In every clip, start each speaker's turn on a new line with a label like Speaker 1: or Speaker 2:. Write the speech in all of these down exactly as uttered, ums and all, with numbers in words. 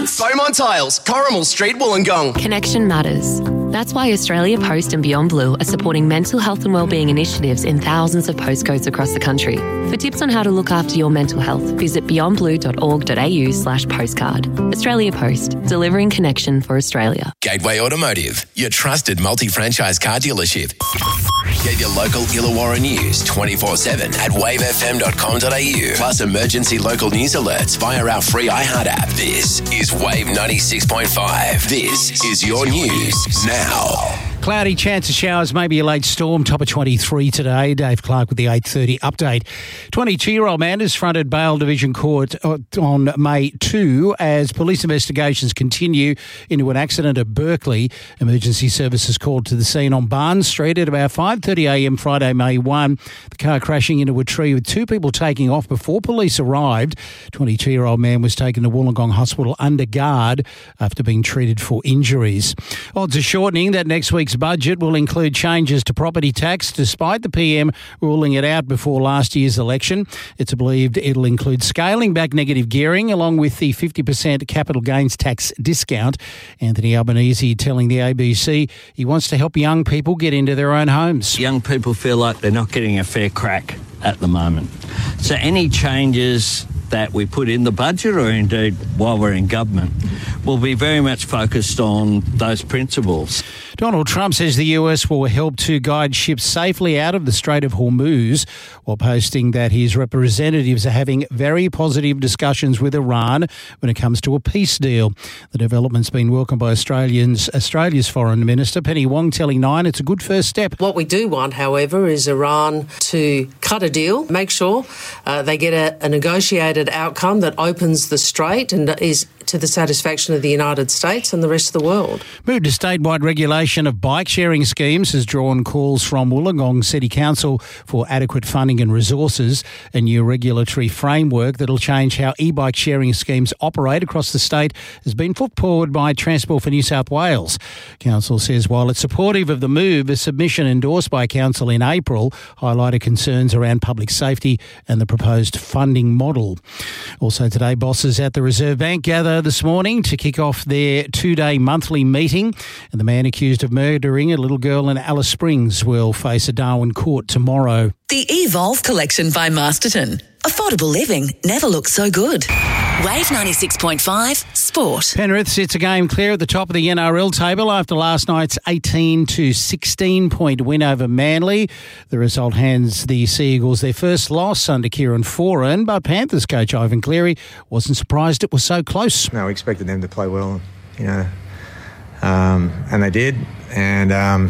Speaker 1: months.
Speaker 2: Beaumont Tiles, Corrimal Street, Wollongong.
Speaker 3: Connection matters. That's why Australia Post and Beyond Blue are supporting mental health and wellbeing initiatives in thousands of postcodes across the country. For tips on how to look after your mental health, visit beyondblue.org.au slash postcard. Australia Post, delivering connection for Australia.
Speaker 1: Gateway Automotive, your trusted multi-franchise car dealership. Get your local Illawarra news twenty-four seven at wave f m dot com dot a u. Plus emergency local news alerts via our free iHeart app. This is Wave ninety-six point five. This is your news now.
Speaker 4: Cloudy, chance of showers, maybe a late storm, top of twenty-three today. Dave Clark with the eight thirty update. twenty-two-year-old man is fronted bail division court on May second as police investigations continue into an accident at Berkeley. Emergency services called to the scene on Barnes Street at about five thirty a m Friday, May first. The car crashing into a tree with two people taking off before police arrived. twenty-two-year-old man was taken to Wollongong Hospital under guard after being treated for injuries. Odds are shortening that next week's budget will include changes to property tax, despite the P M ruling it out before last year's election. It's believed it'll include scaling back negative gearing along with the fifty percent capital gains tax discount. Anthony Albanese telling the A B C he wants to help young people get into their own homes.
Speaker 5: Young people feel like they're not getting a fair crack at the moment. So any changes that we put in the budget, or indeed while we're in government, will be very much focused on those principles.
Speaker 4: Donald Trump says the U S will help to guide ships safely out of the Strait of Hormuz, while posting that his representatives are having very positive discussions with Iran when it comes to a peace deal. The development's been welcomed by Australians, Australia's Foreign Minister, Penny Wong, telling Nine it's a good first step.
Speaker 6: What we do want, however, is Iran to cut a deal, make sure uh, they get a, a negotiated outcome that opens the strait and is to the satisfaction of the United States and the rest of the world.
Speaker 4: Move to statewide regulation of bike sharing schemes has drawn calls from Wollongong City Council for adequate funding and resources. A new regulatory framework that will change how e-bike sharing schemes operate across the state has been put forward by Transport for New South Wales. Council says while it's supportive of the move, a submission endorsed by Council in April highlighted concerns around public safety and the proposed funding model. Also today, bosses at the Reserve Bank gather this morning to kick off their two-day monthly meeting, and the man accused of murdering a little girl in Alice Springs will face a Darwin court tomorrow.
Speaker 7: The Evolve collection by Masterton. Affordable living never looks so good. Wave ninety-six point five Sport.
Speaker 4: Penrith sits a game clear at the top of the N R L table after last night's eighteen to sixteen point win over Manly. The result hands the Sea Eagles their first loss under Kieran Foran, but Panthers coach Ivan Cleary wasn't surprised it was so close.
Speaker 8: No, we expected them to play well, you know, um, and they did. And, um,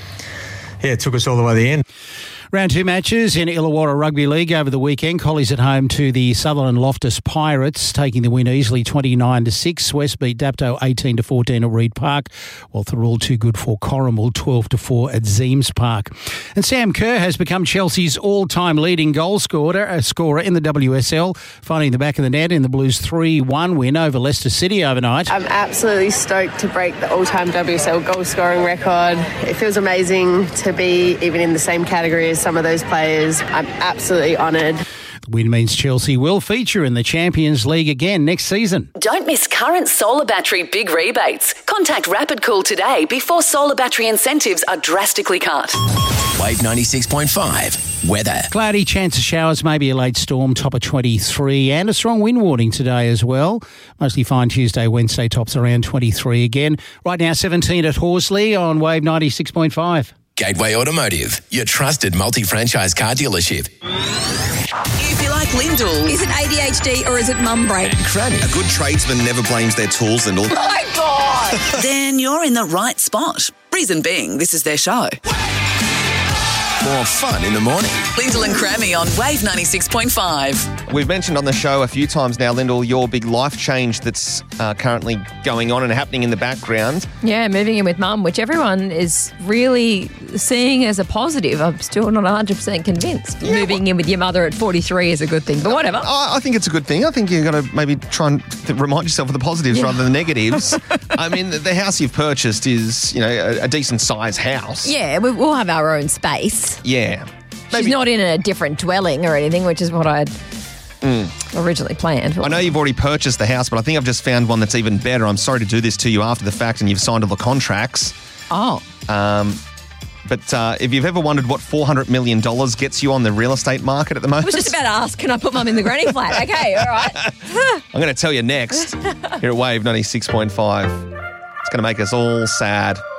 Speaker 8: yeah, it took us all the way to the end.
Speaker 4: Round two matches in Illawarra Rugby League over the weekend. Collies at home to the Sutherland Loftus Pirates, taking the win easily twenty-nine to six. West beat Dapto eighteen to fourteen at Reid Park, while Thirroul too good for Corrimal twelve to four at Zeems Park. And Sam Kerr has become Chelsea's all-time leading goal scorer, uh, scorer in the W S L, finding the back of the net in the Blues three one win over Leicester City overnight.
Speaker 9: I'm absolutely stoked to break the all-time W S L goal scoring record. It feels amazing to be even in the same category as some of those players. I'm absolutely honoured.
Speaker 4: The win means Chelsea will feature in the Champions League again next season.
Speaker 7: Don't miss current solar battery big rebates. Contact Rapid Cool today before solar battery incentives are drastically cut.
Speaker 1: Wave ninety-six point five. Weather.
Speaker 4: Cloudy, chance of showers, maybe a late storm, top of twenty-three, and a strong wind warning today as well. Mostly fine Tuesday, Wednesday, tops around twenty-three again. Right now, seventeen at Horsley on Wave ninety-six point five.
Speaker 1: Gateway Automotive, your trusted multi-franchise car dealership.
Speaker 7: If you like Lyndall,
Speaker 10: is it A D H D or is it mum break?
Speaker 1: Cranny.
Speaker 11: A good tradesman never blames their tools, Lyndall.
Speaker 10: Oh my God!
Speaker 7: Then you're in the right spot. Reason being, this is their show.
Speaker 1: More fun in the morning.
Speaker 7: Lyndall and Crammy on Wave ninety-six point five.
Speaker 11: We've mentioned on the show a few times now, Lyndall, your big life change that's uh, currently going on and happening in the background.
Speaker 12: Yeah, moving in with mum, which everyone is really seeing as a positive. I'm still not one hundred percent convinced. Yeah, moving well, in with your mother at forty-three is a good thing, but whatever.
Speaker 11: I, I think it's a good thing. I think you've got to maybe try and th- remind yourself of the positives yeah. rather than the negatives. I mean, the, the house you've purchased is, you know, a, a decent sized house.
Speaker 12: Yeah, we, we'll have our own space.
Speaker 11: Yeah.
Speaker 12: Maybe. She's not in a different dwelling or anything, which is what I'd
Speaker 11: Mm.
Speaker 12: originally planned.
Speaker 11: I know you've already purchased the house, but I think I've just found one that's even better. I'm sorry to do this to you after the fact, and you've signed all the contracts.
Speaker 12: Oh.
Speaker 11: Um, but uh, if you've ever wondered what four hundred million dollars gets you on the real estate market at the
Speaker 12: I
Speaker 11: moment,
Speaker 12: was just about to ask, can I put mum in the granny flat? Okay, all right.
Speaker 11: I'm going to tell you next here at Wave ninety-six point five. It's going to make us all sad.